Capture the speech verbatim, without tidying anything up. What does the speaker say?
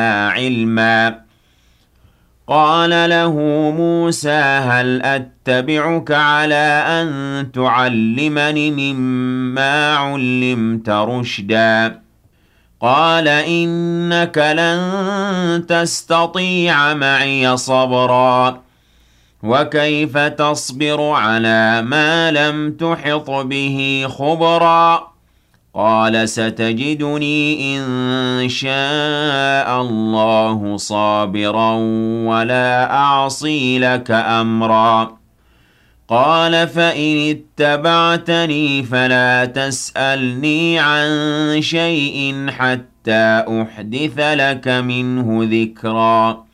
عِلْمًا قال له موسى هل أتبعك على أن تعلمني مما علمت رشدا قال إنك لن تستطيع معي صبرا وكيف تصبر على ما لم تحط به خبرا قال ستجدني إن شاء الله صابرا ولا أعصي لك أمرا قال فإن اتبعتني فلا تسألني عن شيء حتى أحدث لك منه ذكرا